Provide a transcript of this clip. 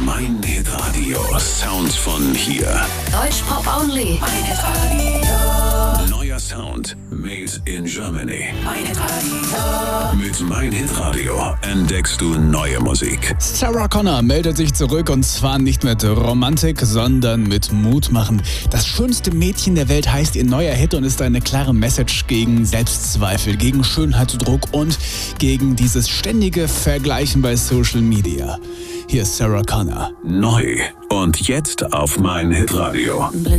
Mein Hitradio. Sounds von hier. Deutschpop only. Mein Hitradio. Neuer Sound. Made in Germany. Mein Hitradio. Mit Mein Hitradio entdeckst du neue Musik. Sarah Connor meldet sich zurück und zwar nicht mit Romantik, sondern mit Mut machen. Das schönste Mädchen der Welt heißt ihr neuer Hit und ist eine klare Message gegen Selbstzweifel, gegen Schönheitsdruck und gegen dieses ständige Vergleichen bei Social Media. Hier ist Sarah Connor. Neu. Und jetzt auf Mein Hitradio.